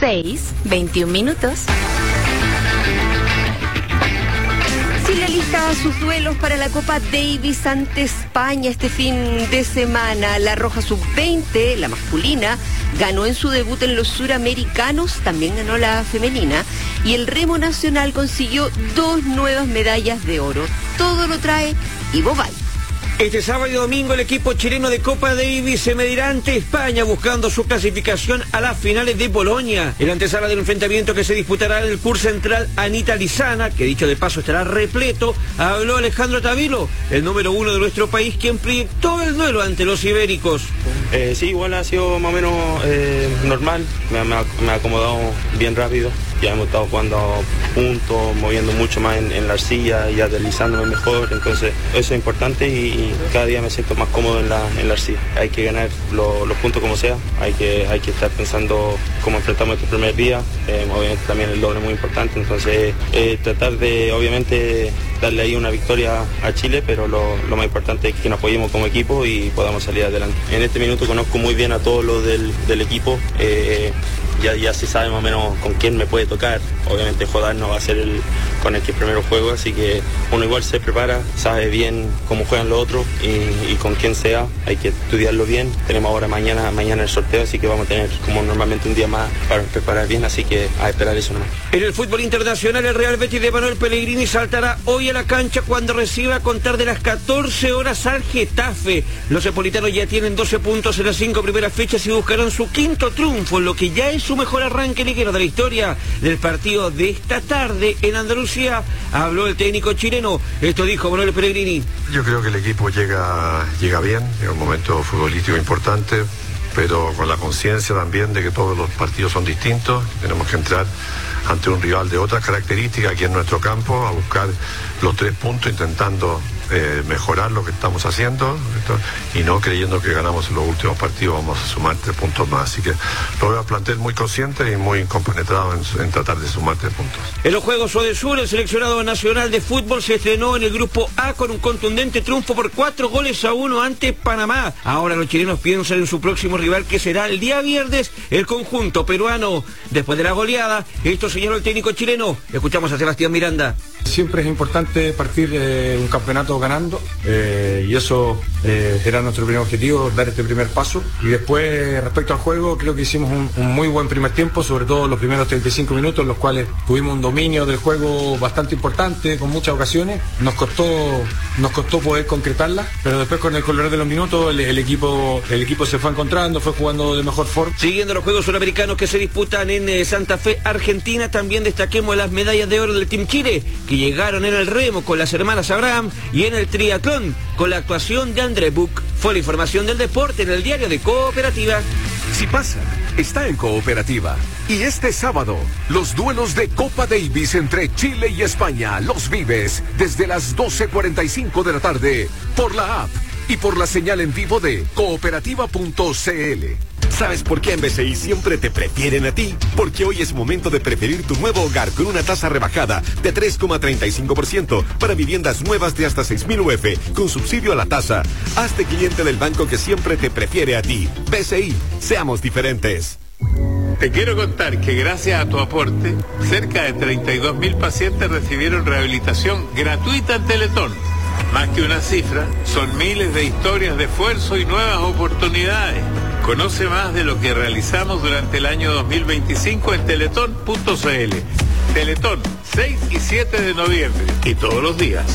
6:21. Chile lista sus duelos para la Copa Davis ante España este fin de semana. La Roja Sub-20, la masculina, ganó en su debut en los Suramericanos, también ganó la femenina, y el remo nacional consiguió 2 nuevas medallas de oro. Todo lo trae Ivo Bay. Este sábado y domingo el equipo chileno de Copa Davis se medirá ante España buscando su clasificación a las finales de Bolonia. En la antesala del enfrentamiento que se disputará en el CUR Central Anita Lizana, que dicho de paso estará repleto, habló Alejandro Tavilo, el número 1 de nuestro país, quien proyectó el duelo ante los ibéricos. Sí, igual ha sido más o menos normal, me ha acomodado bien rápido. Ya hemos estado jugando juntos, moviendo mucho más en la arcilla y aterrizándome mejor, entonces eso es importante y cada día me siento más cómodo en la arcilla. Hay que ganar los puntos como sea, hay que estar pensando cómo enfrentamos este primer día, obviamente también el doble es muy importante, entonces tratar de obviamente darle ahí una victoria a Chile, pero lo más importante es que nos apoyemos como equipo y podamos salir adelante. En este minuto conozco muy bien a todos los del equipo, ya se sabe más o menos con quién me puede tocar. Obviamente Jodar no va a ser con el que primero juego, así que uno igual se prepara, sabe bien cómo juegan los otros y con quién sea, hay que estudiarlo bien. Tenemos ahora mañana el sorteo, así que vamos a tener como normalmente un día más para preparar bien, así que a esperar eso nomás. En el fútbol internacional, el Real Betis de Manuel Pellegrini saltará hoy a la cancha cuando reciba a contar de las 14 horas al Getafe. Los napolitanos ya tienen 12 puntos en las 5 primeras fechas y buscarán su 5º triunfo, lo que ya es su mejor arranque liguero de la historia. Del partido de esta tarde en Andalucía habló el técnico chileno. Esto dijo Manuel Pellegrini. Yo creo que el equipo llega bien, en un momento futbolístico importante, pero con la conciencia también de que todos los partidos son distintos, tenemos que entrar ante un rival de otras características aquí en nuestro campo, a buscar los 3 puntos, intentando mejorar lo que estamos haciendo y no creyendo que ganamos en los últimos partidos vamos a sumar 3 puntos más, así que lo veo a plantel muy consciente y muy compenetrado en tratar de sumar 3 puntos. En los Juegos Odesur, el seleccionado nacional de fútbol se estrenó en el grupo A con un contundente triunfo por 4-1 ante Panamá. Ahora los chilenos piensan en su próximo rival, que será el día viernes el conjunto peruano. Después de la goleada, esto señaló el técnico chileno. Escuchamos a Sebastián Miranda. Siempre es importante partir un campeonato ganando y eso era nuestro primer objetivo, dar este primer paso. Y después, respecto al juego, creo que hicimos un muy buen primer tiempo, sobre todo los primeros 35 minutos, en los cuales tuvimos un dominio del juego bastante importante, con muchas ocasiones. Nos costó poder concretarla, pero después con el correr de los minutos el equipo se fue encontrando, fue jugando de mejor forma. Siguiendo los Juegos Suramericanos que se disputan en Santa Fe, Argentina, también destaquemos las medallas de oro del Team Chile, que llegaron en el remo con las hermanas Abraham y en el triatlón con la actuación de André Buch. Fue la información del deporte en el diario de Cooperativa. Si pasa, está en Cooperativa. Y este sábado, los duelos de Copa Davis entre Chile y España los vives desde las 12:45 de la tarde por la app y por la señal en vivo de cooperativa.cl. ¿Sabes por qué en BCI siempre te prefieren a ti? Porque hoy es momento de preferir tu nuevo hogar con una tasa rebajada de 3,35% para viviendas nuevas de hasta 6.000 UF con subsidio a la tasa. Hazte cliente del banco que siempre te prefiere a ti. BCI, seamos diferentes. Te quiero contar que gracias a tu aporte, cerca de 32.000 pacientes recibieron rehabilitación gratuita en Teletón. Más que una cifra, son miles de historias de esfuerzo y nuevas oportunidades. Conoce más de lo que realizamos durante el año 2025 en teletón.cl. Teletón, 6 y 7 de noviembre y todos los días.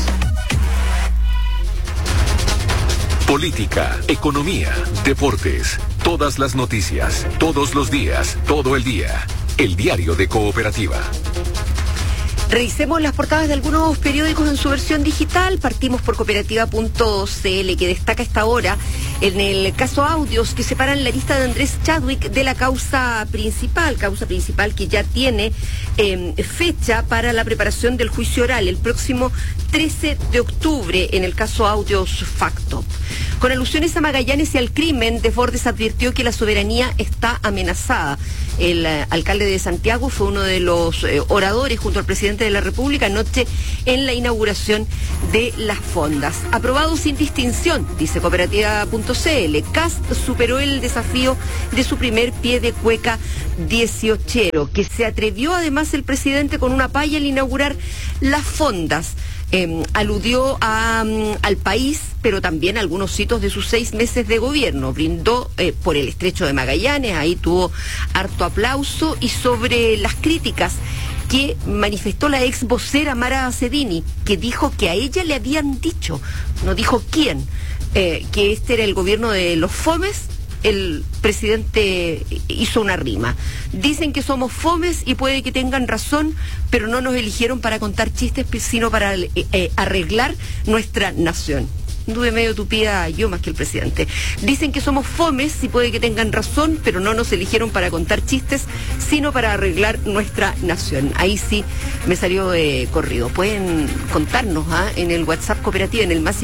Política, economía, deportes, todas las noticias, todos los días, todo el día. El diario de Cooperativa. Revisemos las portadas de algunos periódicos en su versión digital. Partimos por cooperativa.cl, que destaca esta hora en el caso Audios, que separan la lista de Andrés Chadwick de la causa principal que ya tiene fecha para la preparación del juicio oral el próximo 13 de octubre en el caso Audios Facto. Con alusiones a Magallanes y al crimen, Desbordes advirtió que la soberanía está amenazada. el alcalde de Santiago, fue uno de los oradores junto al presidente de la República anoche en la inauguración de las fondas. Aprobado sin distinción, dice cooperativa.cl. Kast superó el desafío de su primer pie de cueca 18, que se atrevió además el presidente con una paya al inaugurar las fondas. Aludió al país, pero también a algunos hitos de sus 6 meses de gobierno. Brindó por el Estrecho de Magallanes, ahí tuvo harto aplauso, y sobre las críticas que manifestó la ex vocera Mara Cedini, que dijo que a ella le habían dicho, no dijo quién, que este era el gobierno de los fomes. El presidente hizo una rima. Dicen que somos fomes y puede que tengan razón, pero no nos eligieron para contar chistes, sino para arreglar nuestra nación. Anduve medio tupida yo más que el presidente. Dicen que somos fomes y puede que tengan razón, pero no nos eligieron para contar chistes, sino para arreglar nuestra nación. Ahí sí me salió de corrido. Pueden contarnos en el WhatsApp cooperativa, en el más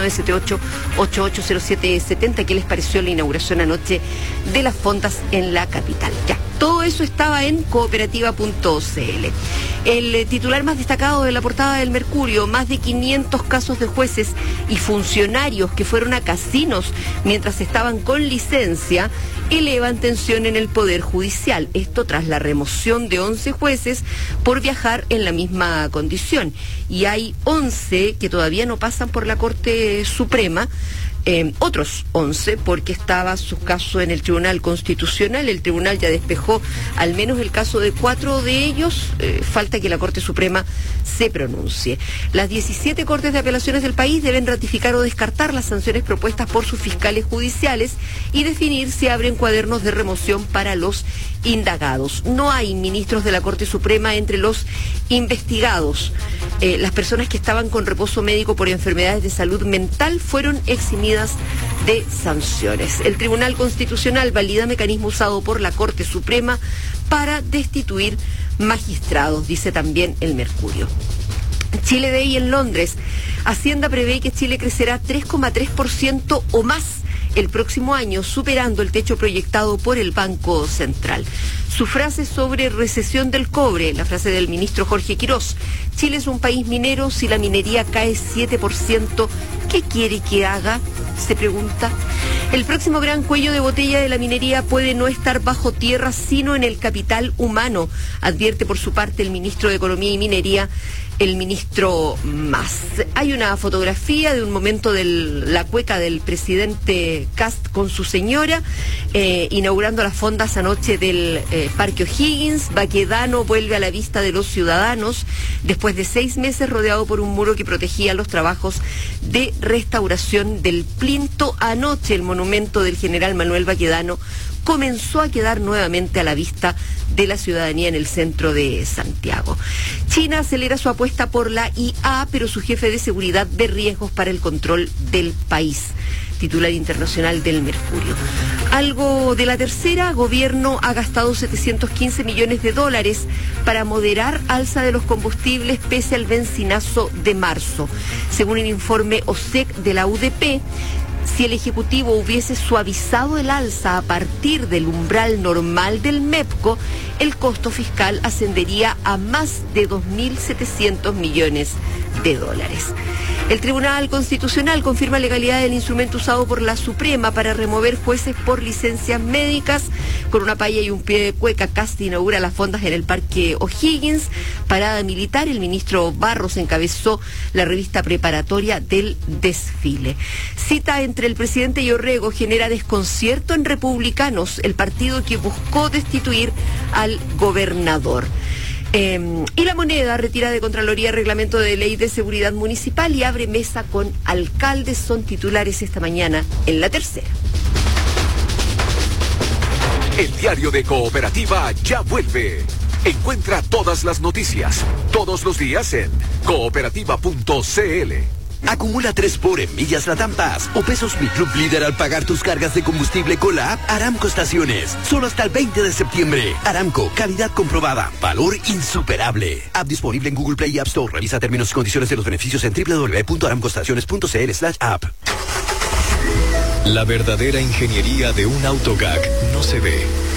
569-78880770, qué les pareció la inauguración anoche de las fondas en la capital. Ya, todo eso estaba en cooperativa.cl. El titular más destacado de la portada del Mercurio: más de 500 casos de jueces y funcionarios que fueron a casinos mientras estaban con licencia elevan tensión en el Poder Judicial. Esto tras la remoción de 11 jueces por viajar en la misma condición. Y hay 11 que todavía no pasan por la Corte Suprema. Otros 11 porque estaba su caso en el Tribunal Constitucional. El tribunal ya despejó al menos el caso de 4 de ellos. Falta que la Corte Suprema se pronuncie. Las 17 Cortes de Apelaciones del país deben ratificar o descartar las sanciones propuestas por sus fiscales judiciales y definir si abren cuadernos de remoción para los indagados. No hay ministros de la Corte Suprema entre los investigados. Las personas que estaban con reposo médico por enfermedades de salud mental fueron eximidas de sanciones. El Tribunal Constitucional valida mecanismo usado por la Corte Suprema para destituir magistrados, dice también el Mercurio. Chile Day en Londres. Hacienda prevé que Chile crecerá 3,3% o más el próximo año, superando el techo proyectado por el Banco Central. Su frase sobre recesión del cobre, la frase del ministro Jorge Quirós: Chile es un país minero, si la minería cae 7%, ¿qué quiere que haga?, se pregunta. El próximo gran cuello de botella de la minería puede no estar bajo tierra, sino en el capital humano, advierte por su parte el ministro de Economía y Minería, el ministro Mas. Hay una fotografía de un momento de la cueca del presidente Kast con su señora, inaugurando las fondas anoche del Parque O'Higgins. Baquedano vuelve a la vista de los ciudadanos después de 6 meses rodeado por un muro que protegía los trabajos de restauración del plinto. Anoche el monumento del general Manuel Baquedano comenzó a quedar nuevamente a la vista de la ciudadanía en el centro de Santiago. China acelera su apuesta por la IA, pero su jefe de seguridad ve riesgos para el control del país. Titular internacional del Mercurio. Algo de La Tercera: gobierno ha gastado $715 millones para moderar alza de los combustibles pese al bencinazo de marzo. Según el informe OSEC de la UDP, si el Ejecutivo hubiese suavizado el alza a partir del umbral normal del MEPCO, el costo fiscal ascendería a más de $2.700 millones. El Tribunal Constitucional confirma legalidad del instrumento usado por la Suprema para remover jueces por licencias médicas. Con una paya y un pie de cueca, Kast inaugura las fondas en el Parque O'Higgins. Parada militar, el ministro Barros encabezó la revista preparatoria del desfile. Cita entre el presidente y Orrego genera desconcierto en Republicanos, el partido que buscó destituir al gobernador. Y La Moneda retira de Contraloría reglamento de ley de seguridad municipal y abre mesa con alcaldes. Son titulares esta mañana en La Tercera. El diario de Cooperativa ya vuelve. Encuentra todas las noticias, todos los días en cooperativa.cl. Acumula 3 por en millas Latam Pass o pesos Mi Club Líder al pagar tus cargas de combustible con la app Aramco Estaciones. Solo hasta el 20 de septiembre. Aramco, calidad comprobada, valor insuperable. App disponible en Google Play y App Store. Revisa términos y condiciones de los beneficios en www.aramcoestaciones.cl/app. La verdadera ingeniería de un autogag no se ve,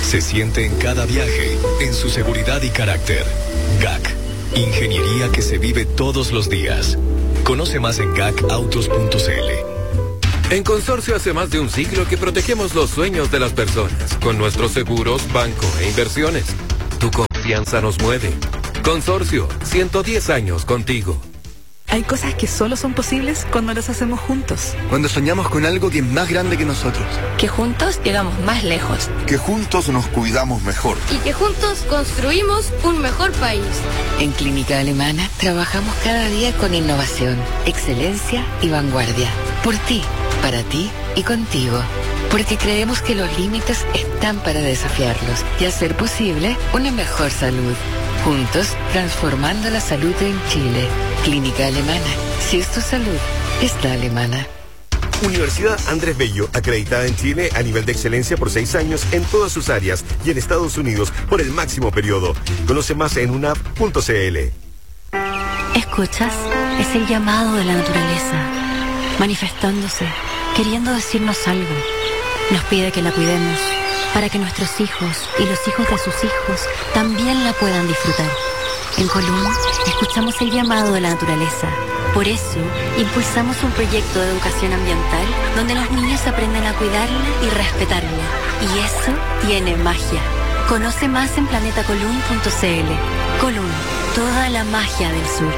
se siente en cada viaje, en su seguridad y carácter. GAC, ingeniería que se vive todos los días. Conoce más en gacautos.cl. En Consorcio hace más de un siglo que protegemos los sueños de las personas con nuestros seguros, banco e inversiones. Tu confianza nos mueve. Consorcio, 110 años contigo. Hay cosas que solo son posibles cuando las hacemos juntos. Cuando soñamos con algo que es más grande que nosotros. Que juntos llegamos más lejos. Que juntos nos cuidamos mejor. Y que juntos construimos un mejor país. En Clínica Alemana trabajamos cada día con innovación, excelencia y vanguardia. Por ti, para ti y contigo. Porque creemos que los límites están para desafiarlos y hacer posible una mejor salud. Juntos, transformando la salud en Chile. Clínica Alemana. Si es tu salud, es la alemana. Universidad Andrés Bello, acreditada en Chile a nivel de excelencia por 6 años en todas sus áreas y en Estados Unidos por el máximo periodo. Conoce más en unap.cl. ¿Escuchas? Es el llamado de la naturaleza, manifestándose, queriendo decirnos algo. Nos pide que la cuidemos, para que nuestros hijos y los hijos de sus hijos también la puedan disfrutar. En Colún, escuchamos el llamado de la naturaleza. Por eso, impulsamos un proyecto de educación ambiental donde los niños aprenden a cuidarla y respetarla. Y eso tiene magia. Conoce más en planetacolún.cl. Colún, toda la magia del sur.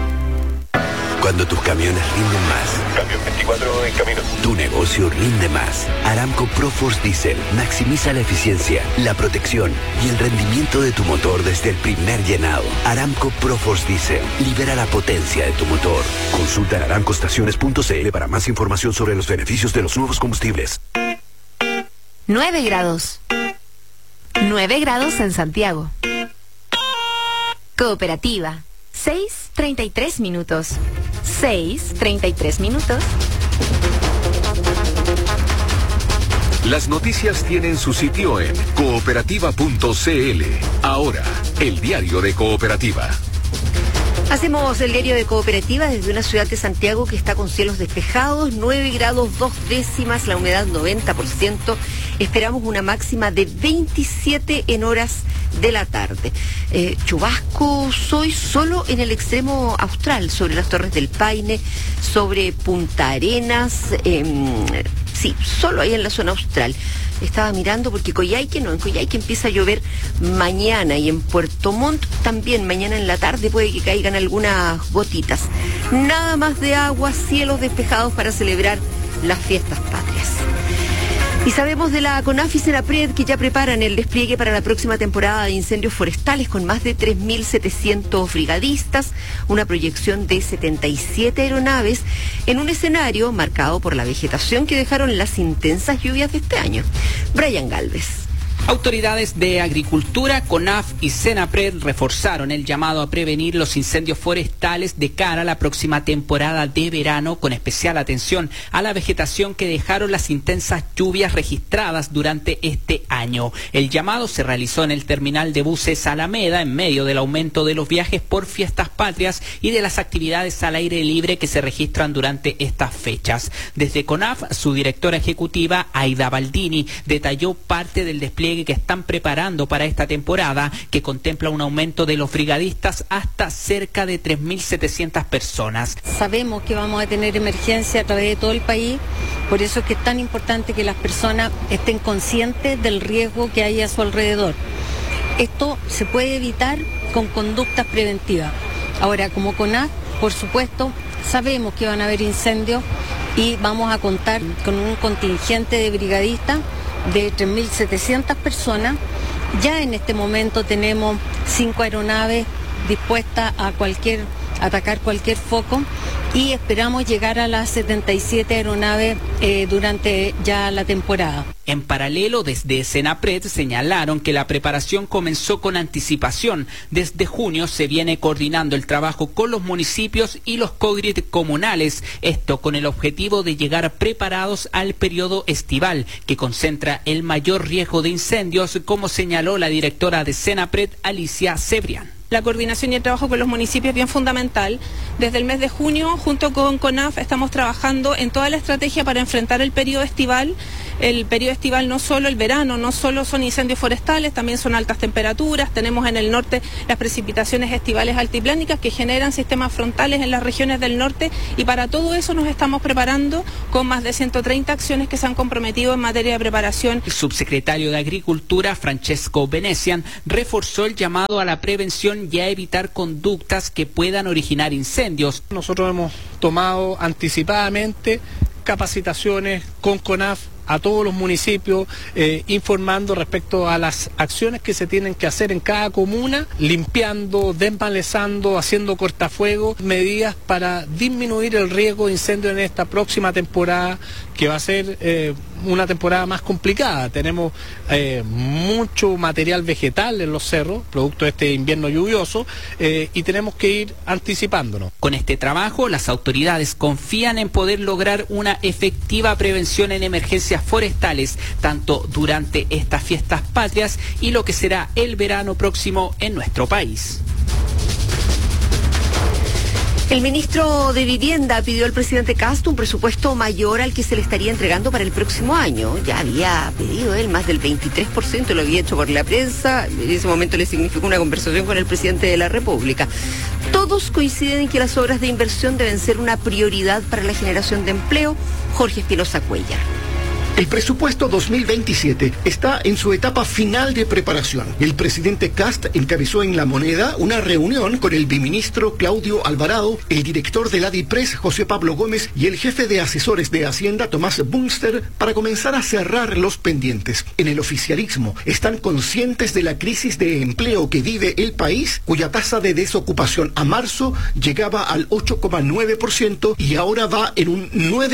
Cuando tus camiones rinden más. Camión 24 en camino. Tu negocio rinde más. Aramco ProForce Diesel maximiza la eficiencia, la protección y el rendimiento de tu motor desde el primer llenado. Aramco ProForce Diesel libera la potencia de tu motor. Consulta en aramcoestaciones.cl para más información sobre los beneficios de los nuevos combustibles. 9 grados. 9 grados en Santiago. Cooperativa. 6:33 minutos. 6:33 minutos. Las noticias tienen su sitio en cooperativa.cl. Ahora, el diario de Cooperativa. Hacemos el diario de Cooperativa desde una ciudad de Santiago que está con cielos despejados, 9 grados 2 décimas, la humedad 90%. Esperamos una máxima de 27 en horas de la tarde. Chubascos hoy solo en el extremo austral, sobre las Torres del Paine, sobre Punta Arenas, sí, solo ahí en la zona austral. Estaba mirando porque en Coyhaique empieza a llover mañana y en Puerto Montt también mañana en la tarde puede que caigan algunas gotitas. Nada más de agua, cielos despejados para celebrar las fiestas patrias. Y sabemos de la CONAF y Senapred que ya preparan el despliegue para la próxima temporada de incendios forestales con más de 3.700 brigadistas, una proyección de 77 aeronaves en un escenario marcado por la vegetación que dejaron las intensas lluvias de este año. Brian Galvez. Autoridades de Agricultura, CONAF y Senapred reforzaron el llamado a prevenir los incendios forestales de cara a la próxima temporada de verano, con especial atención a la vegetación que dejaron las intensas lluvias registradas durante este año. El llamado se realizó en el terminal de buses Alameda en medio del aumento de los viajes por fiestas patrias y de las actividades al aire libre que se registran durante estas fechas. Desde CONAF, su directora ejecutiva, Aida Baldini, detalló parte del despliegue que están preparando para esta temporada, que contempla un aumento de los brigadistas hasta cerca de 3.700 personas. Sabemos que vamos a tener emergencia a través de todo el país, por eso es que es tan importante que las personas estén conscientes del riesgo que hay a su alrededor. Esto se puede evitar con conductas preventivas. Ahora, como CONAF, por supuesto, sabemos que van a haber incendios y vamos a contar con un contingente de brigadistas de 3.700 personas. Ya en este momento tenemos 5 aeronaves dispuestas a atacar cualquier foco y esperamos llegar a las 77 aeronaves durante ya la temporada. En paralelo, desde Senapred señalaron que la preparación comenzó con anticipación. Desde junio se viene coordinando el trabajo con los municipios y los COGRID comunales, esto con el objetivo de llegar preparados al periodo estival, que concentra el mayor riesgo de incendios, como señaló la directora de Senapred, Alicia Cebrián. La coordinación y el trabajo con los municipios es bien fundamental. Desde el mes de junio, junto con CONAF, estamos trabajando en toda la estrategia para enfrentar el periodo estival. El periodo estival no solo el verano, no solo son incendios forestales, también son altas temperaturas. Tenemos en el norte las precipitaciones estivales altiplánicas que generan sistemas frontales en las regiones del norte, y para todo eso nos estamos preparando con más de 130 acciones que se han comprometido en materia de preparación. El subsecretario de Agricultura, Francesco Venecian, reforzó el llamado a la prevención y a evitar conductas que puedan originar incendios. Nosotros hemos tomado anticipadamente capacitaciones con CONAF a todos los municipios, informando respecto a las acciones que se tienen que hacer en cada comuna, limpiando, desmalezando, haciendo cortafuegos, medidas para disminuir el riesgo de incendio en esta próxima temporada, que va a ser una temporada más complicada. Tenemos mucho material vegetal en los cerros, producto de este invierno lluvioso, y tenemos que ir anticipándonos. Con este trabajo, las autoridades confían en poder lograr una efectiva prevención en emergencias forestales, tanto durante estas fiestas patrias y lo que será el verano próximo en nuestro país. El ministro de Vivienda pidió al presidente Castro un presupuesto mayor al que se le estaría entregando para el próximo año. Ya había pedido él más del 23%, lo había hecho por la prensa. En ese momento le significó una conversación con el presidente de la República. Todos coinciden en que las obras de inversión deben ser una prioridad para la generación de empleo. Jorge Espinosa Cuellar. El presupuesto 2027 está en su etapa final de preparación. El presidente Kast encabezó en La Moneda una reunión con el biministro Claudio Alvarado, el director del ADIPRES, José Pablo Gómez, y el jefe de asesores de Hacienda, Tomás Bunster, para comenzar a cerrar los pendientes. En el oficialismo están conscientes de la crisis de empleo que vive el país, cuya tasa de desocupación a marzo llegaba al 8,9% y ahora va en un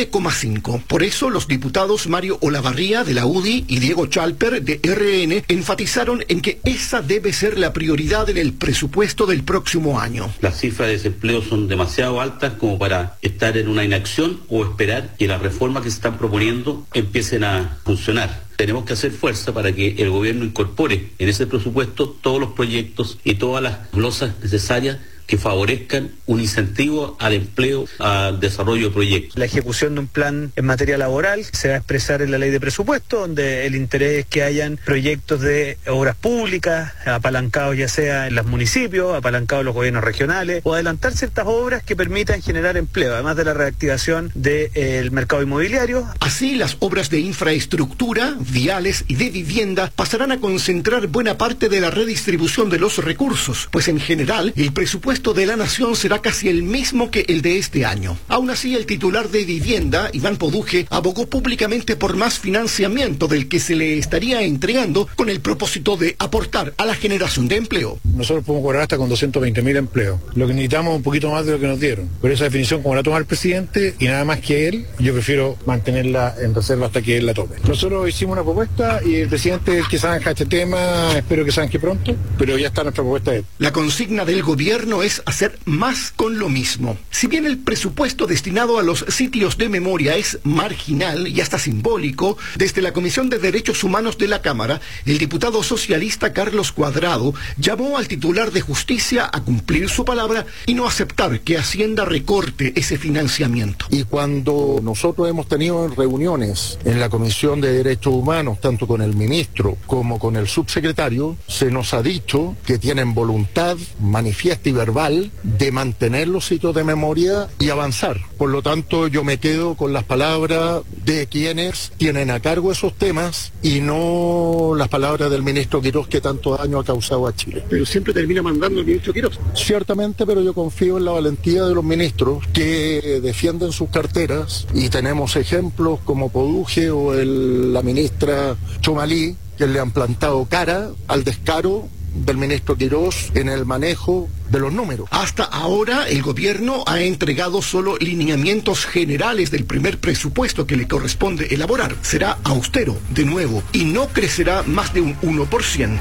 9,5%. Por eso los diputados Mario Olavarría de la UDI y Diego Chalper de RN enfatizaron en que esa debe ser la prioridad en el presupuesto del próximo año. Las cifras de desempleo son demasiado altas como para estar en una inacción o esperar que las reformas que se están proponiendo empiecen a funcionar. Tenemos que hacer fuerza para que el gobierno incorpore en ese presupuesto todos los proyectos y todas las glosas necesarias que favorezcan un incentivo al empleo, al desarrollo de proyectos. La ejecución de un plan en materia laboral se va a expresar en la ley de presupuesto, donde el interés es que hayan proyectos de obras públicas, apalancados ya sea en los municipios, apalancados en los gobiernos regionales, o adelantar ciertas obras que permitan generar empleo, además de la reactivación del mercado inmobiliario. Así, las obras de infraestructura, viales y de vivienda pasarán a concentrar buena parte de la redistribución de los recursos, pues en general el presupuesto de la Nación será casi el mismo que el de este año. Aún así, el titular de Vivienda, Iván Poduje, abogó públicamente por más financiamiento del que se le estaría entregando con el propósito de aportar a la generación de empleo. Nosotros podemos cobrar hasta con 220.000 empleos. Lo que necesitamos es un poquito más de lo que nos dieron. Por esa definición, como la toma el presidente y nada más que él, yo prefiero mantenerla en reserva hasta que él la tome. Nosotros hicimos una propuesta y el presidente es el que zanja este tema, espero que zanje pronto, pero ya está nuestra propuesta de él. La consigna del gobierno es hacer más con lo mismo. Si bien el presupuesto destinado a los sitios de memoria es marginal y hasta simbólico, desde la Comisión de Derechos Humanos de la Cámara, el diputado socialista Carlos Cuadrado llamó al titular de Justicia a cumplir su palabra y no aceptar que Hacienda recorte ese financiamiento. Y cuando nosotros hemos tenido reuniones en la Comisión de Derechos Humanos, tanto con el ministro como con el subsecretario, se nos ha dicho que tienen voluntad manifiesta y verbal de mantener los sitios de memoria y avanzar. Por lo tanto, yo me quedo con las palabras de quienes tienen a cargo esos temas y no las palabras del ministro Quirós, que tanto daño ha causado a Chile. Pero siempre termina mandando el ministro Quirós. Ciertamente, pero yo confío en la valentía de los ministros que defienden sus carteras, y tenemos ejemplos como Poduje o la ministra Chomalí, que le han plantado cara al descaro del ministro Quirós en el manejo de los números. Hasta ahora el gobierno ha entregado solo lineamientos generales del primer presupuesto que le corresponde elaborar. Será austero de nuevo y no crecerá más de un 1%.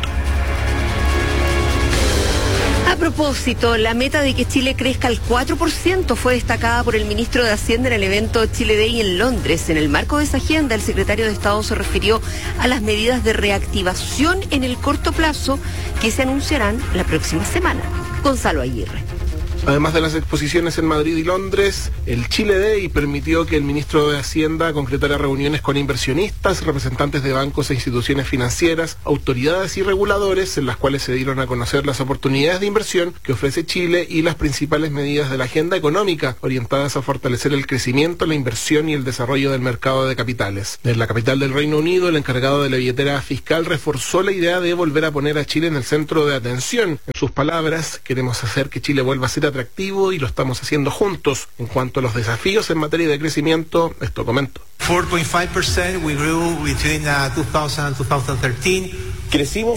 A propósito, la meta de que Chile crezca al 4% fue destacada por el ministro de Hacienda en el evento Chile Day en Londres. En el marco de esa agenda, el secretario de Estado se refirió a las medidas de reactivación en el corto plazo que se anunciarán la próxima semana. Gonzalo Aguirre. Además de las exposiciones en Madrid y Londres, el Chile Day permitió que el ministro de Hacienda concretara reuniones con inversionistas, representantes de bancos e instituciones financieras, autoridades y reguladores, en las cuales se dieron a conocer las oportunidades de inversión que ofrece Chile y las principales medidas de la agenda económica orientadas a fortalecer el crecimiento, la inversión y el desarrollo del mercado de capitales. En la capital del Reino Unido, el encargado de la billetera fiscal reforzó la idea de volver a poner a Chile en el centro de atención. En sus palabras, queremos hacer que Chile vuelva a ser atractivo y lo estamos haciendo juntos. En cuanto a los desafíos en materia de crecimiento, esto comento. 4.5% we grew between 2000 and 2013. Crecimos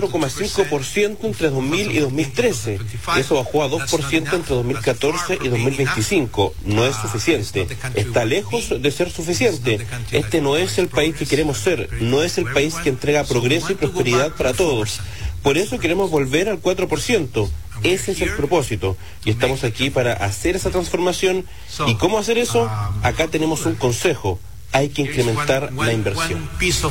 4,5% entre 2000 y 2013. Eso bajó a 2% entre 2014 y 2025. No es suficiente. Está lejos de ser suficiente. Este no es el país que queremos ser. No es el país que entrega progreso y prosperidad para todos. Por eso queremos volver al 4%. Ese es el propósito. Y estamos aquí para hacer esa transformación. ¿Y cómo hacer eso? Acá tenemos un consejo. Hay que incrementar la inversión.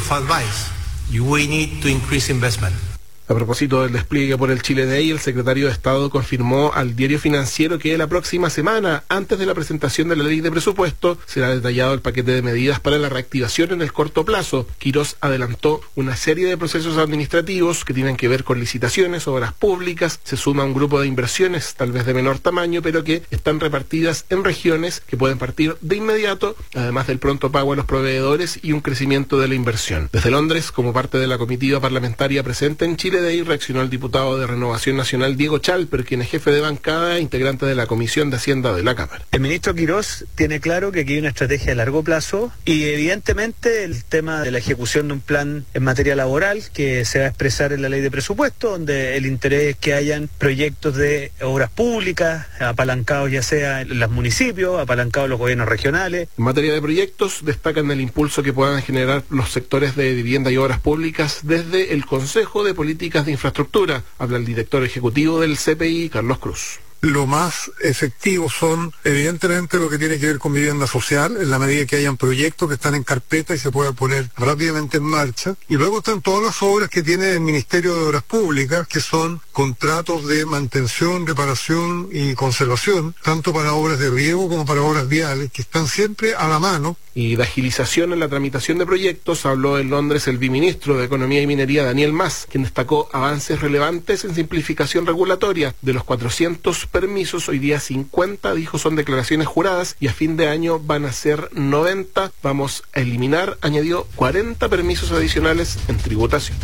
We need to increase investment. A propósito del despliegue por el Chile Day, el secretario de Estado confirmó al Diario Financiero que la próxima semana, antes de la presentación de la ley de presupuesto, será detallado el paquete de medidas para la reactivación en el corto plazo. Quirós adelantó una serie de procesos administrativos que tienen que ver con licitaciones, obras públicas. Se suma un grupo de inversiones, tal vez de menor tamaño, pero que están repartidas en regiones que pueden partir de inmediato, además del pronto pago a los proveedores y un crecimiento de la inversión. Desde Londres, como parte de la comitiva parlamentaria presente en Chile, de ahí reaccionó el diputado de Renovación Nacional Diego Chalper, quien es jefe de bancada e integrante de la Comisión de Hacienda de la Cámara. El ministro Quirós tiene claro que aquí hay una estrategia de largo plazo y evidentemente el tema de la ejecución de un plan en materia laboral que se va a expresar en la ley de presupuesto, donde el interés es que hayan proyectos de obras públicas apalancados ya sea en los municipios, apalancados en los gobiernos regionales. En materia de proyectos destacan el impulso que puedan generar los sectores de vivienda y obras públicas desde el Consejo de Políticas de Infraestructura. Habla el director ejecutivo del CPI, Carlos Cruz. Lo más efectivo son, evidentemente, lo que tiene que ver con vivienda social, en la medida que hayan proyectos que están en carpeta y se puedan poner rápidamente en marcha. Y luego están todas las obras que tiene el Ministerio de Obras Públicas, que son contratos de mantención, reparación y conservación, tanto para obras de riego como para obras viales, que están siempre a la mano. Y de agilización en la tramitación de proyectos habló en Londres el viceministro de Economía y Minería, Daniel Mas, quien destacó avances relevantes en simplificación regulatoria. De los 400 permisos, hoy día 50, dijo, son declaraciones juradas y a fin de año van a ser 90. Vamos a eliminar, añadió, 40 permisos adicionales en tributación.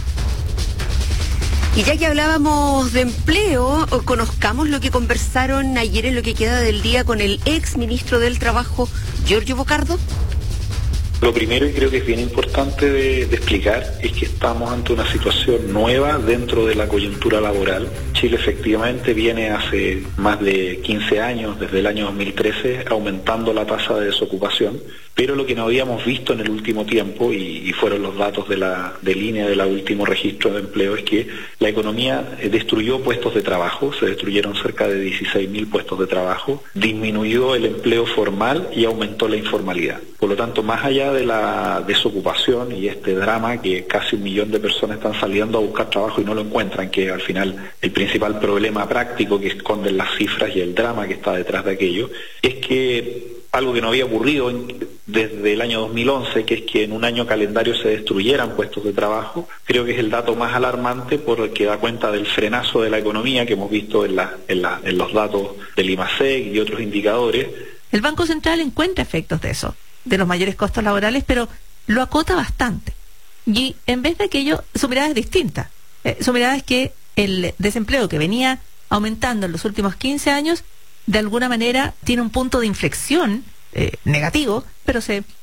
Y ya que hablábamos de empleo, conozcamos lo que conversaron ayer en lo que queda del día con el ex ministro del Trabajo, Giorgio Bocardo. Lo primero, y creo que es bien importante de explicar, es que estamos ante una situación nueva dentro de la coyuntura laboral. Chile efectivamente viene hace más de 15 años, desde el año 2013, aumentando la tasa de desocupación, pero lo que no habíamos visto en el último tiempo, y fueron los datos de línea del último registro de empleo, es que la economía destruyó puestos de trabajo, se destruyeron cerca de 16.000 puestos de trabajo, disminuyó el empleo formal y aumentó la informalidad. Por lo tanto, más allá de la desocupación y este drama que casi 1 millón de personas están saliendo a buscar trabajo y no lo encuentran, que al final el principal problema práctico que esconden las cifras y el drama que está detrás de aquello, es que algo que no había ocurrido desde el año 2011, que es que en un año calendario se destruyeran puestos de trabajo, creo que es el dato más alarmante porque da cuenta del frenazo de la economía que hemos visto en los datos del IMASEC y otros indicadores. El Banco Central encuentra efectos de eso, de los mayores costos laborales, pero lo acota bastante. Y en vez de aquello, su mirada es distinta. Su mirada es que el desempleo que venía aumentando en los últimos 15 años, de alguna manera tiene un punto de inflexión negativo, pero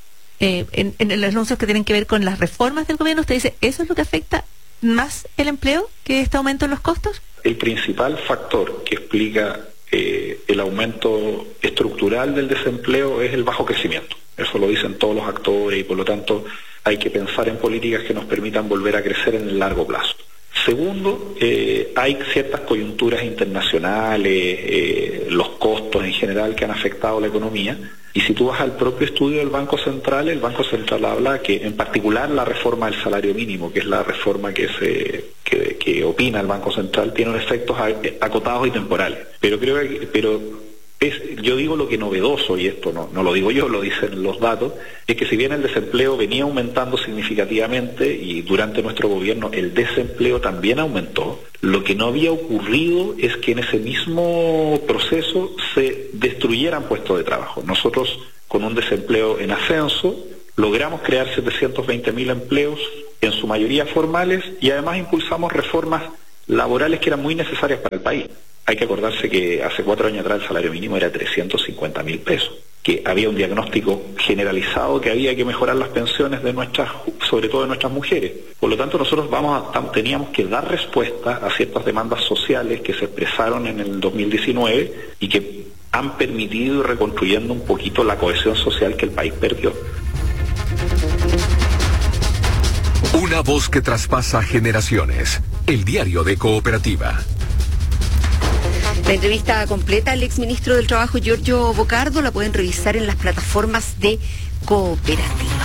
en los anuncios que tienen que ver con las reformas del gobierno, usted dice, ¿eso es lo que afecta más el empleo que este aumento en los costos? El principal factor que explica el aumento estructural del desempleo es el bajo crecimiento. Eso lo dicen todos los actores y por lo tanto hay que pensar en políticas que nos permitan volver a crecer en el largo plazo. Segundo, hay ciertas coyunturas internacionales, los costos en general que han afectado la economía. Y si tú vas al propio estudio del Banco Central, el Banco Central habla que en particular la reforma del salario mínimo, que es la reforma que que opina el Banco Central tienen efectos acotados y temporales. Pero creo que yo digo lo que novedoso, y esto no lo digo yo, lo dicen los datos, es que si bien el desempleo venía aumentando significativamente y durante nuestro gobierno el desempleo también aumentó, lo que no había ocurrido es que en ese mismo proceso se destruyeran puestos de trabajo. Nosotros, con un desempleo en ascenso, logramos crear 720.000 empleos, en su mayoría formales, y además impulsamos reformas laborales que eran muy necesarias para el país. Hay que acordarse que hace 4 años atrás el salario mínimo era 350.000 pesos, que había un diagnóstico generalizado que había que mejorar las pensiones de sobre todo de nuestras mujeres. Por lo tanto, nosotros teníamos que dar respuesta a ciertas demandas sociales que se expresaron en el 2019 y que han permitido ir reconstruyendo un poquito la cohesión social que el país perdió. Una voz que traspasa generaciones. El diario de Cooperativa. La entrevista completa al exministro del Trabajo, Giorgio Bocardo, la pueden revisar en las plataformas de Cooperativa.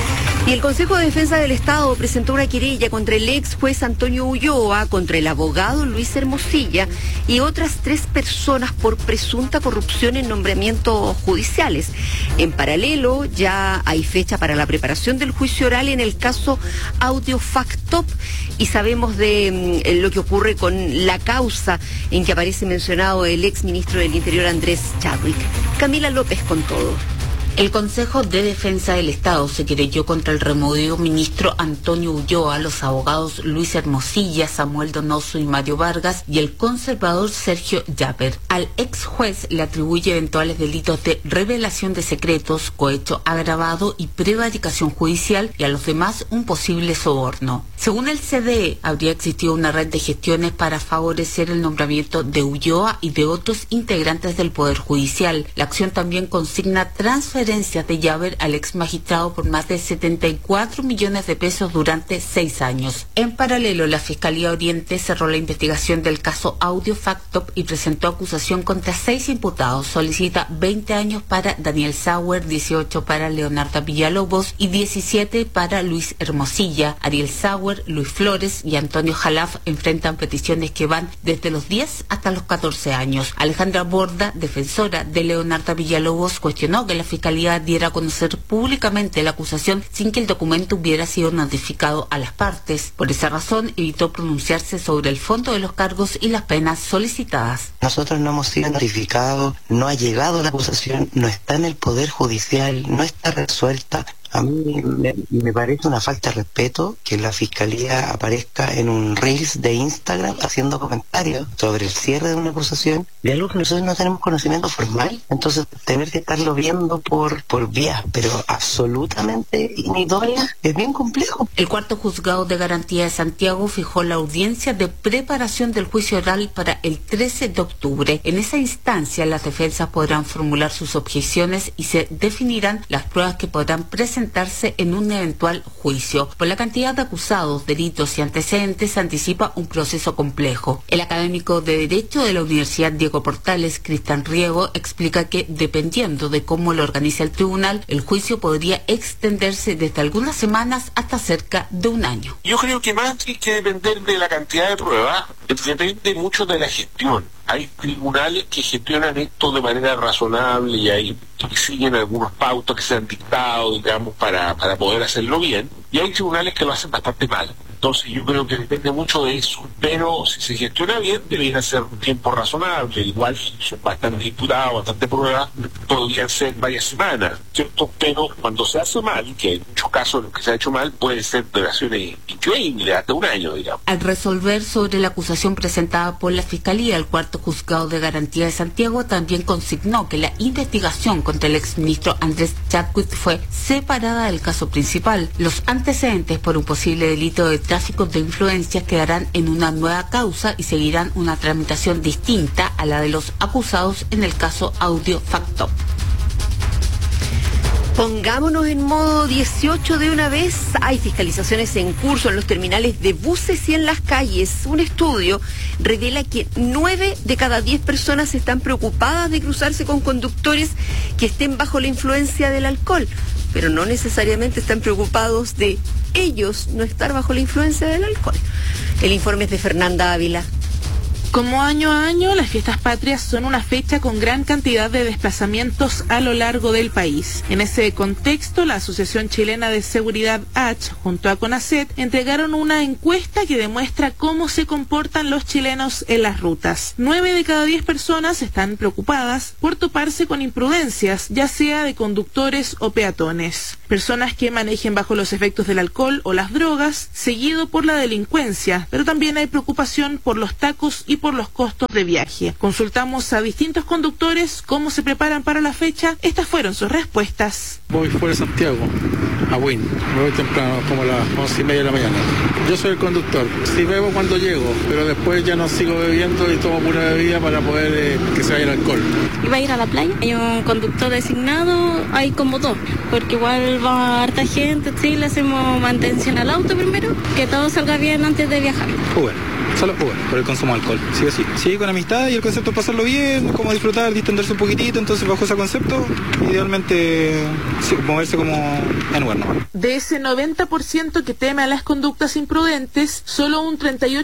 Y el Consejo de Defensa del Estado presentó una querella contra el ex juez Antonio Ulloa, contra el abogado Luis Hermosilla y otras 3 personas por presunta corrupción en nombramientos judiciales. En paralelo, ya hay fecha para la preparación del juicio oral en el caso Audio Factop y sabemos de lo que ocurre con la causa en que aparece mencionado el ex ministro del Interior Andrés Chadwick. Camila López con todo. El Consejo de Defensa del Estado se querelló contra el removido ministro Antonio Ulloa, los abogados Luis Hermosilla, Samuel Donoso y Mario Vargas y el conservador Sergio Llaper. Al ex juez le atribuye eventuales delitos de revelación de secretos, cohecho agravado y prevaricación judicial, y a los demás un posible soborno. Según el CDE, habría existido una red de gestiones para favorecer el nombramiento de Ulloa y de otros integrantes del Poder Judicial. La acción también consigna transferencias de Llaver al ex magistrado por más de 74 millones de pesos durante 6 años. En paralelo, la Fiscalía Oriente cerró la investigación del caso Audio Factop y presentó acusación contra 6 imputados. Solicita 20 años para Daniel Sauer, 18 para Leonardo Villalobos y 17 para Luis Hermosilla. Ariel Sauer, Luis Flores y Antonio Jalaf enfrentan peticiones que van desde los 10 hasta los 14 años. Alejandra Borda, defensora de Leonardo Villalobos, cuestionó que la Fiscalía diera a conocer públicamente la acusación sin que el documento hubiera sido notificado a las partes. Por esa razón, evitó pronunciarse sobre el fondo de los cargos y las penas solicitadas. Nosotros no hemos sido notificados, no ha llegado la acusación, no está en el Poder Judicial, no está resuelta. A mí me parece una falta de respeto que la Fiscalía aparezca en un Reels de Instagram haciendo comentarios sobre el cierre de una acusación de algo que nosotros no tenemos conocimiento formal. Entonces, tener que estarlo viendo por vías, pero absolutamente inidóneas, es bien complejo. El cuarto juzgado de garantía de Santiago fijó la audiencia de preparación del juicio oral para el 13 de octubre. En esa instancia, las defensas podrán formular sus objeciones y se definirán las pruebas que podrán presentarse en un eventual juicio. Por la cantidad de acusados, delitos y antecedentes, se anticipa un proceso complejo. El académico de Derecho de la Universidad Diego Portales, Cristian Riego, explica que, dependiendo de cómo lo organiza el tribunal, el juicio podría extenderse desde algunas semanas hasta cerca de un año. Yo creo que más que depender de la cantidad de pruebas, depende mucho de la gestión. Hay tribunales que gestionan esto de manera razonable y hay que siguen algunos pautas que se han dictado, digamos, para poder hacerlo bien, y hay tribunales que lo hacen bastante mal. Entonces yo creo que depende mucho de eso, pero si se gestiona bien debería ser un tiempo razonable. Igual son bastantes diputados, bastantes pruebas, podrían ser varias semanas, ¿cierto? Pero cuando se hace mal, que en muchos casos lo que se ha hecho mal puede ser duraciones increíbles, hasta un año, digamos. Al resolver sobre la acusación presentada por la Fiscalía, el cuarto juzgado de garantía de Santiago también consignó que la investigación contra el exministro Andrés Chadwick fue separada del caso principal. Los antecedentes por un posible delito de tráfico de influencias quedarán en una nueva causa y seguirán una tramitación distinta a la de los acusados en el caso Audio Factop. Pongámonos en modo 18 de una vez. Hay fiscalizaciones en curso en los terminales de buses y en las calles. Un estudio revela que 9 de cada 10 personas están preocupadas de cruzarse con conductores que estén bajo la influencia del alcohol, pero no necesariamente están preocupados de ellos no estar bajo la influencia del alcohol. El informe es de Fernanda Ávila. Como año a año, las fiestas patrias son una fecha con gran cantidad de desplazamientos a lo largo del país. En ese contexto, la Asociación Chilena de Seguridad H, junto a CONACET, entregaron una encuesta que demuestra cómo se comportan los chilenos en las rutas. 9 de cada 10 personas están preocupadas por toparse con imprudencias, ya sea de conductores o peatones. Personas que manejen bajo los efectos del alcohol o las drogas, seguido por la delincuencia, pero también hay preocupación por los tacos y por los costos de viaje. Consultamos a distintos conductores cómo se preparan para la fecha. Estas fueron sus respuestas. Voy fuera de Santiago, a Wynn. Me voy temprano, como a las 11:30 de la mañana. Yo soy el conductor. Sí bebo cuando llego, pero después ya no sigo bebiendo y tomo pura bebida para poder que se vaya el alcohol. Iba a ir a la playa. Hay un conductor designado, hay como dos, porque igual va harta gente. Sí, le hacemos mantención al auto primero, que todo salga bien antes de viajar. Uber. Solo Uber, por el consumo de alcohol, sí o sí. Sí, con amistad y el concepto es pasarlo bien, como disfrutar, distenderse un poquitito, entonces bajo ese concepto, idealmente sí, moverse como en Uber, ¿no? De ese 90% que teme a las conductas imprudentes, solo un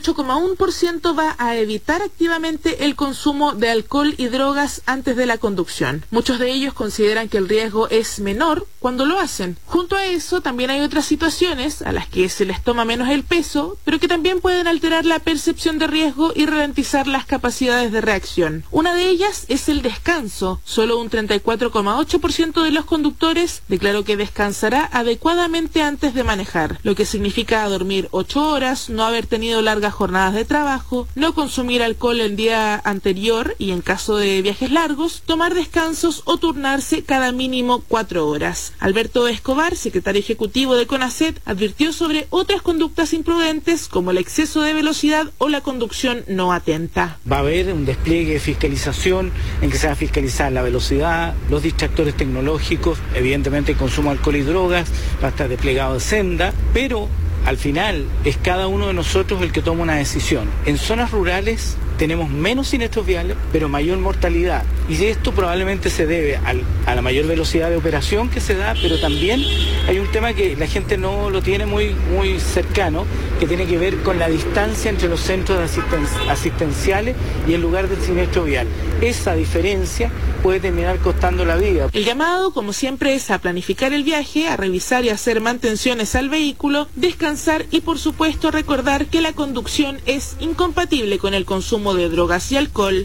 38,1% va a evitar activamente el consumo de alcohol y drogas antes de la conducción. Muchos de ellos consideran que el riesgo es menor cuando lo hacen. Junto a eso, también hay otras situaciones a las que se les toma menos el peso, pero que también pueden alterar la percepción de riesgo y ralentizar las capacidades de reacción. Una de ellas es el descanso. Solo un 34,8% de los conductores declaró que descansará adecuadamente antes de manejar, lo que significa dormir 8 horas, no haber tenido largas jornadas de trabajo, no consumir alcohol el día anterior y en caso de viajes largos, tomar descansos o turnarse cada mínimo 4 horas. Alberto Escobar, secretario ejecutivo de CONACET, advirtió sobre otras conductas imprudentes como el exceso de velocidad o la conducción no atenta. Va a haber un despliegue de fiscalización en que se va a fiscalizar la velocidad, los distractores tecnológicos, evidentemente el consumo de alcohol y drogas, va a estar desplegado de senda, pero al final es cada uno de nosotros el que toma una decisión. En zonas rurales tenemos menos siniestros viales, pero mayor mortalidad. Y esto probablemente se debe a la mayor velocidad de operación que se da, pero también hay un tema que la gente no lo tiene muy cercano, que tiene que ver con la distancia entre los centros asistenciales y el lugar del siniestro vial. Esa diferencia puede terminar costando la vida. El llamado, como siempre, es a planificar el viaje, a revisar y hacer mantenciones al vehículo, descansar y, por supuesto, recordar que la conducción es incompatible con el consumo de drogas y alcohol.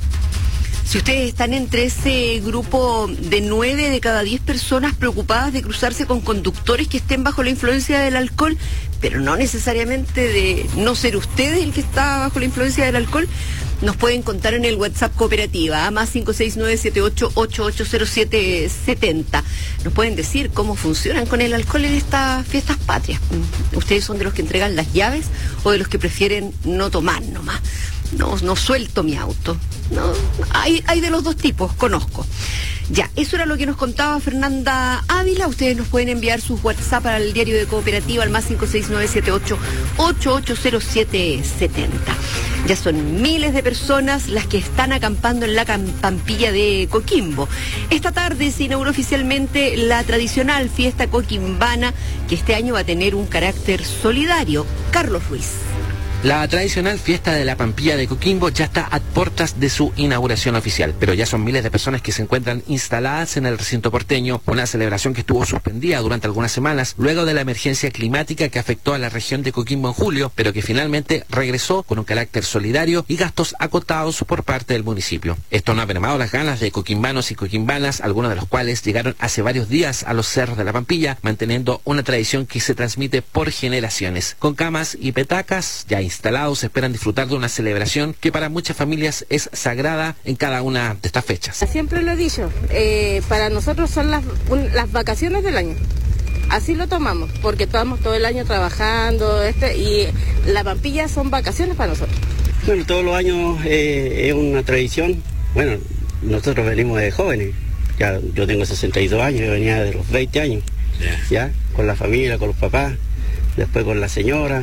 Si ustedes están entre ese grupo de 9 de cada 10 personas preocupadas de cruzarse con conductores que estén bajo la influencia del alcohol, pero no necesariamente de no ser ustedes el que está bajo la influencia del alcohol, nos pueden contar en el WhatsApp Cooperativa, más 569-78880770. Nos pueden decir cómo funcionan con el alcohol en estas fiestas patrias. ¿Ustedes son de los que entregan las llaves o de los que prefieren no tomar nomás? No suelto mi auto. No, hay de los dos tipos, conozco. Ya, eso era lo que nos contaba Fernanda Ávila. Ustedes nos pueden enviar sus WhatsApp al diario de Cooperativa al más 569-78880770. Ya son miles de personas las que están acampando en la Pampilla de Coquimbo. Esta tarde se inauguró oficialmente la tradicional fiesta coquimbana, que este año va a tener un carácter solidario. Carlos Ruiz. La tradicional fiesta de la Pampilla de Coquimbo ya está a puertas de su inauguración oficial, pero ya son miles de personas que se encuentran instaladas en el recinto porteño, una celebración que estuvo suspendida durante algunas semanas luego de la emergencia climática que afectó a la región de Coquimbo en julio, pero que finalmente regresó con un carácter solidario y gastos acotados por parte del municipio. Esto no ha mermado las ganas de coquimbanos y coquimbanas, algunos de los cuales llegaron hace varios días a los cerros de la Pampilla, manteniendo una tradición que se transmite por generaciones. Con camas y petacas ya instalados, esperan disfrutar de una celebración que para muchas familias es sagrada en cada una de estas fechas. Siempre lo he dicho, para nosotros son las vacaciones del año. Así lo tomamos, porque estamos todo el año trabajando y la Pampilla son vacaciones para nosotros. Bueno, todos los años es una tradición. Bueno, nosotros venimos de jóvenes. Ya, yo tengo 62 años, yo venía de los 20 años, ya, con la familia, con los papás, después con la señora.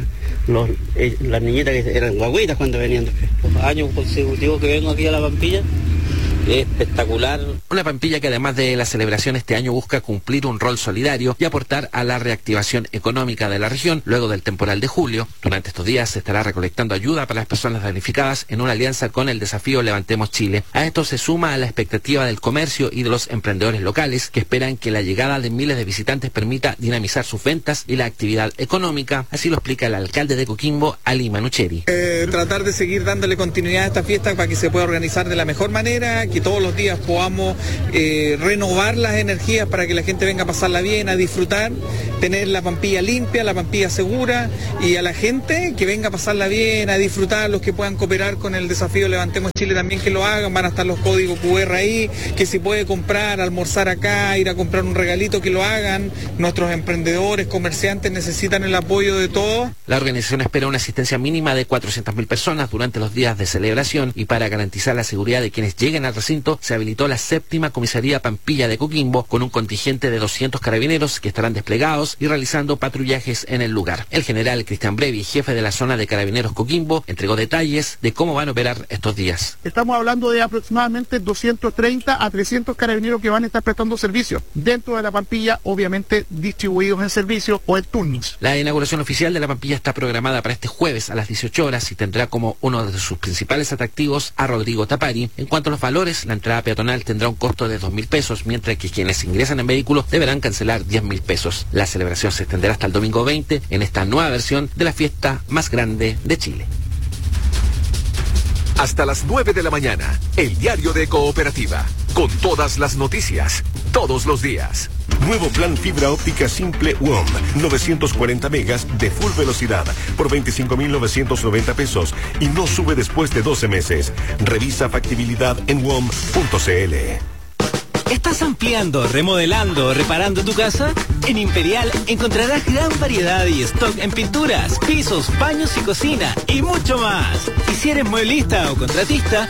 Las niñitas que eran guaguitas cuando venían. Los años consecutivos que vengo aquí a la Pampilla espectacular. Una Pampilla que además de la celebración este año busca cumplir un rol solidario y aportar a la reactivación económica de la región luego del temporal de julio. Durante estos días se estará recolectando ayuda para las personas damnificadas en una alianza con el desafío Levantemos Chile. A esto se suma a la expectativa del comercio y de los emprendedores locales que esperan que la llegada de miles de visitantes permita dinamizar sus ventas y la actividad económica. Así lo explica el alcalde de Coquimbo, Ali Manucheri. Tratar de seguir dándole continuidad a esta fiesta para que se pueda organizar de la mejor manera, que todos los días podamos renovar las energías para que la gente venga a pasarla bien, a disfrutar, tener la Pampilla limpia, la Pampilla segura, y a la gente que venga a pasarla bien, a disfrutar, los que puedan cooperar con el desafío Levantemos Chile también que lo hagan, van a estar los códigos QR ahí, que si puede comprar, almorzar acá, ir a comprar un regalito, que lo hagan. Nuestros emprendedores, comerciantes necesitan el apoyo de todos. La organización espera una asistencia mínima de 400.000 personas durante los días de celebración, y para garantizar la seguridad de quienes lleguen al recinto se habilitó la 7ª Comisaría Pampilla de Coquimbo con un contingente de 200 carabineros que estarán desplegados y realizando patrullajes en el lugar. El general Cristian Brevi, jefe de la zona de Carabineros Coquimbo, entregó detalles de cómo van a operar estos días. Estamos hablando de aproximadamente 230 a 300 carabineros que van a estar prestando servicio dentro de la Pampilla, obviamente distribuidos en servicio o en turnos. La inauguración oficial de la Pampilla está programada para este jueves a las 18 horas y tendrá como uno de sus principales atractivos a Rodrigo Tapari. En cuanto a los valores, la entrada peatonal tendrá un costo de 2.000 pesos, mientras que quienes ingresan en vehículos deberán cancelar 10.000 pesos. La celebración se extenderá hasta el domingo 20 en esta nueva versión de la fiesta más grande de Chile. Hasta las 9 de la mañana, el diario de Cooperativa, con todas las noticias, todos los días. Nuevo plan fibra óptica simple WOM, 940 megas de full velocidad por 25.990 pesos y no sube después de 12 meses. Revisa factibilidad en WOM.cl. ¿Estás ampliando, remodelando, reparando tu casa? En Imperial encontrarás gran variedad y stock en pinturas, pisos, baños y cocina y mucho más. Y si eres mueblista o contratista,